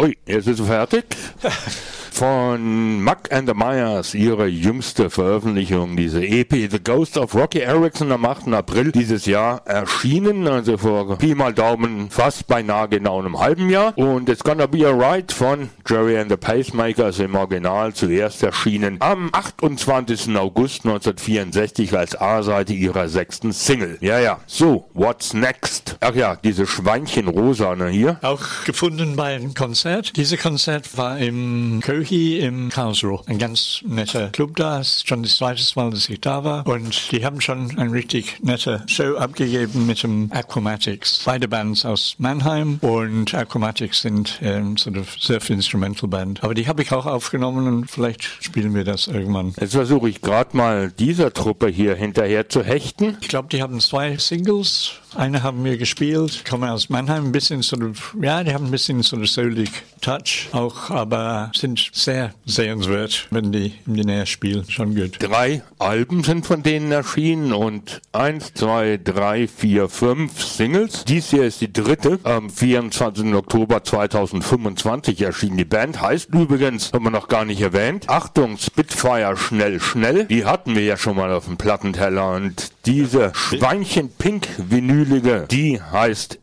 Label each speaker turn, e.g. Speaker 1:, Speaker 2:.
Speaker 1: Ui, jetzt ist sie fertig. Von Mack and the Myers, ihre jüngste Veröffentlichung, diese EP The Ghost of Rocky Erickson, am 8. April dieses Jahr erschienen, also vor Pi mal Daumen fast beinahe genau einem halben Jahr. Und It's Gonna Be Alright von Jerry and the Pacemakers im Original zuerst erschienen am 28. August 1964 als A-Seite ihrer 6. Single. Ja, so, what's next? Ach ja, diese Schweinchen-Rosane hier.
Speaker 2: Auch gefunden bei einem Konzert. Dieses Konzert war im Köchi im Karlsruhe. Ein ganz netter Club da. Es ist schon das zweite Mal, dass ich da war. Und die haben schon eine richtig nette Show abgegeben mit dem Aquamatics. Beide Bands aus Mannheim. Und Aquamatics sind sort of Surf-Instrumental-Band. Aber die habe ich auch aufgenommen und vielleicht spielen wir das irgendwann.
Speaker 1: Jetzt versuche ich gerade mal dieser Truppe hier hinterher zu hechten.
Speaker 2: Ich glaube, die haben 2 Singles. Eine haben wir gespielt, kommen aus Mannheim, ein bisschen die haben ein bisschen so soulig Touch auch, aber sind sehr sehenswert, wenn die in die Nähe spielen, schon gut.
Speaker 1: 3 Alben sind von denen erschienen und 1, 2, 3, 4, 5 Singles. Dies hier ist die dritte, am 24. Oktober 2025 erschien die Band, heißt übrigens, haben wir noch gar nicht erwähnt, Achtung, Spitfire schnell, schnell, die hatten wir ja schon mal auf dem Plattenteller und diese Schweinchen-Pink-Vinylige, die heißt